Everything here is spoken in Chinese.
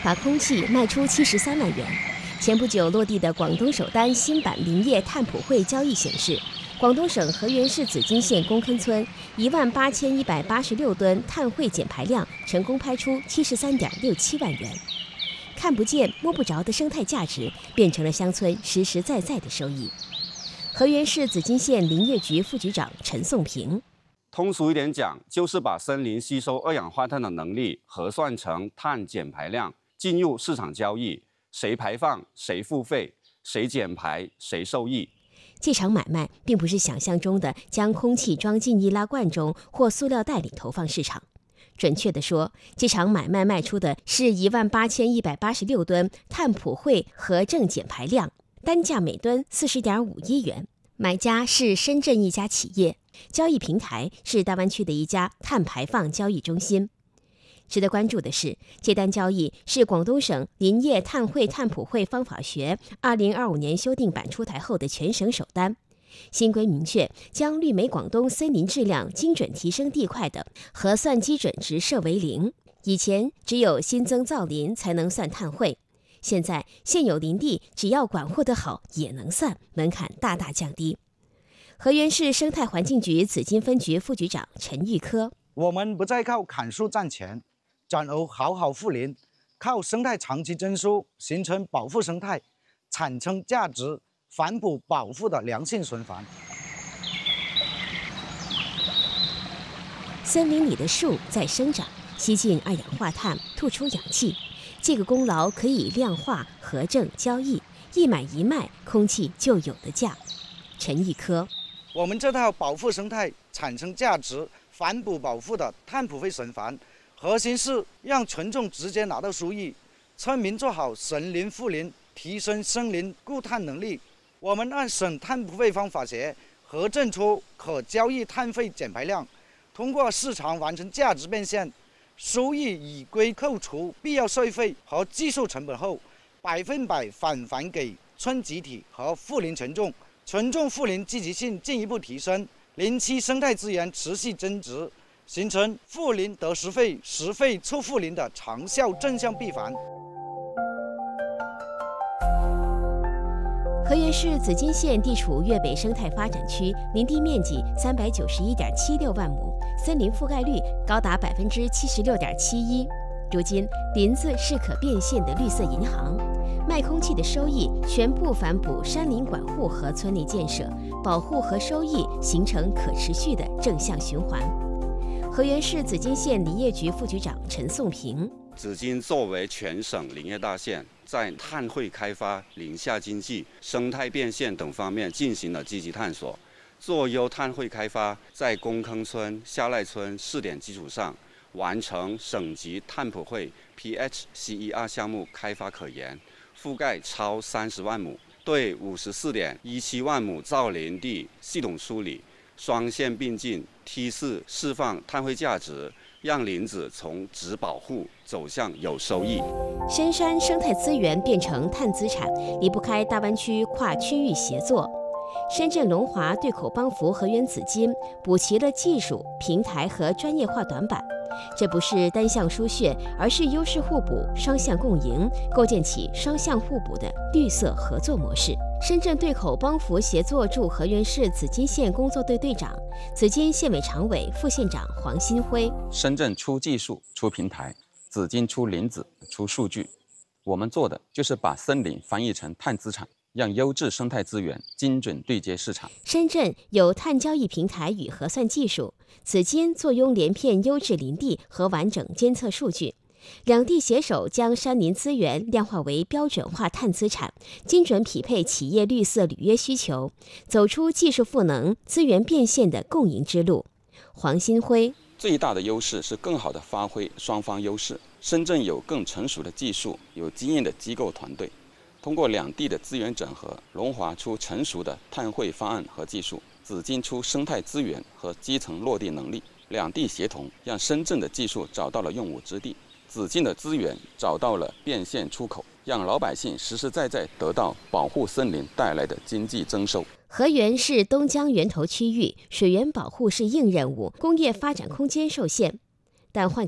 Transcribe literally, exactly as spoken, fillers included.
把空气卖出七十三万元。前不久落地的广东首单新版林业碳普惠交易显示，广东省河源市紫金县公坑村一万八千一百八十六吨碳汇减排量成功拍出七十三点六七万元。看不见摸不着的生态价值，变成了乡村实实在在的收益。河源市紫金县林业局副局长陈颂平： 通俗一点讲，就是把森林吸收二氧化碳的能力核算成碳减排量，进入市场交易，谁排放谁付费，谁减排谁受益。 这场买卖并不是想象中的将空气装进易拉罐中或塑料袋里投放市场。准确地说，这场买卖卖出的是一万八千一百八十六吨碳普惠核正减排量，单价每吨四十点五一元。买家是深圳一家企业，交易平台是大湾区的一家碳排放交易中心。值得关注的是，这单交易是广东省林业碳汇碳普惠方法学二零二五年修订版出台后的全省首单。新规明确，将绿美广东森林质量精准提升地块的核算基准值设为零。以前只有新增造林才能算碳汇，现在现有林地只要管护得好也能算，门槛大大降低。河源市生态环境局紫金分局副局长陈玉科： 我们不再靠砍树赚钱，转而好好护林，靠生态长期增收，形成保护生态、产生价值、反哺保护的良性循环。 森林里的树在生长，吸进二氧化碳，吐出氧气。这个功劳可以量化、核证、交易，一买一卖，空气就有的价。陈玉科： 我们这套保护生态、产生价值、反哺保护的碳普惠循环，核心是让群众直接拿到收益，村民做好森林护林，提升森林固碳能力。我们按省碳普惠方法学核证出可交易碳费减排量，通过市场完成价值变现，收益已归扣除必要税费和技术成本后，百分百返还给村集体和护林群众，群众护林积极性进一步提升，林区生态资源持续增值，形成护林得实费、实费促护林的长效正向闭环。 河源市紫金县地处粤北生态发展区，林地面积三百九十一点七六万亩，森林覆盖率高达百分之七十六点七一。如今，林子是可变现的绿色银行，卖空气的收益全部反哺山林管护和村内建设，保护和收益形成可持续的正向循环。河源市紫金县林业局副局长陈颂平： 紫金作为全省林业大县，在碳汇开发、林下经济、生态变现等方面进行了积极探索，做优碳汇开发，在公坑村、下赖村试点基础上，完成省级碳普惠 P H C E R 项目开发可研，覆盖超三十万亩，对五十四点一七万亩造林地系统梳理，双线并进，梯次释放碳汇价值，让林子从只保护走向有收益。 深山生态资源变成碳资产，离不开大湾区跨区域协作。深圳龙华对口帮扶河源紫金补齐了技术、平台和专业化短板。这不是单向输血，而是优势互补、双向共赢，构建起双向互补的绿色合作模式。深圳对口帮扶协作驻河源市紫金县工作队队长、紫金县委常委、副县长黄新辉： 深圳出技术、出平台，紫金出林子、出数据。我们做的就是把森林翻译成碳资产，让优质生态资源精准对接市场。 深圳有碳交易平台与核算技术，紫金坐拥连片优质林地和完整监测数据，两地携手将山林资源量化为标准化碳资产，精准匹配企业绿色履约需求，走出技术赋能、资源变现的共赢之路。黄新辉： 最大的优势是更好地发挥双方优势。深圳有更成熟的技术，有经验的机构团队，通过两地的资源整合，龙华出成熟的碳汇方案和技术，紫金出生态资源和基层落地能力，两地协同让深圳的技术找到了用武之地，紫金的资源找到了变现出口，让老百姓实实在在得到保护森林带来的经济增收。 河源是东江源头区域，水源保护是硬任务，工业发展空间受限。但换个